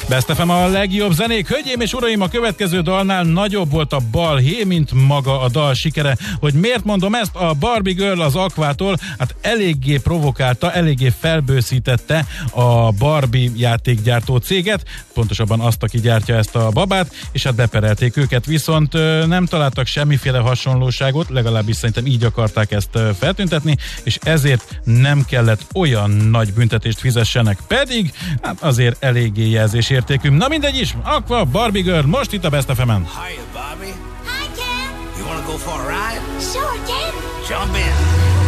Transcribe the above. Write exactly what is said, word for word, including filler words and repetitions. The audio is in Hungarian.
Best ef em a legjobb zenék. Hölgyeim és uraim, a következő dalnál nagyobb volt a balhé, mint maga a dal sikere. Hogy miért mondom ezt? A Barbie Girl az Aquától hát eléggé provokálta, eléggé felbőszítette a Barbie játékgyártó céget, pontosabban azt, aki gyártja ezt a babát, és hát beperelték őket, viszont nem találtak semmiféle hasonlóságot, legalábbis szerintem így akarták ezt feltüntetni, és ezért nem kellett olyan nagy büntetést fizessenek, pedig hát azért eléggé jelzésértékű. Na mindegy is, Aqua, Barbie Girl, most itt a Best ef em-en. Hiya, Barbie. Hi, Ken. You wanna go for a ride? Sure, Ken. Jump in.